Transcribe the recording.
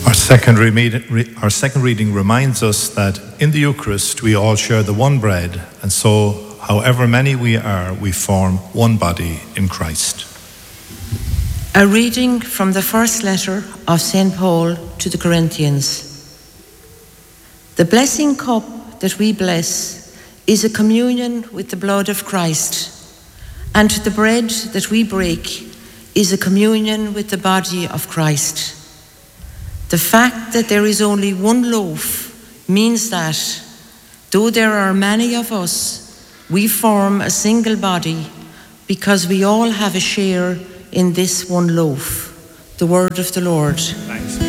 Our second reading reminds us that in the Eucharist we all share the one bread, and so, however many we are, we form one body in Christ. A reading from the first letter of St. Paul to the Corinthians. The blessing cup that we bless is a communion with the blood of Christ, and the bread that we break is a communion with the body of Christ. The fact that there is only one loaf means that, though there are many of us, we form a single body because we all have a share in this one loaf. The word of the Lord. Thanks.